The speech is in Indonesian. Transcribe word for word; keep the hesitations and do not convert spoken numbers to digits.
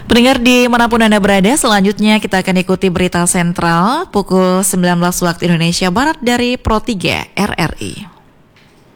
Pendengar dimanapun Anda berada, selanjutnya kita akan ikuti berita sentral pukul sembilan belas waktu Indonesia Barat dari Pro tiga R R I.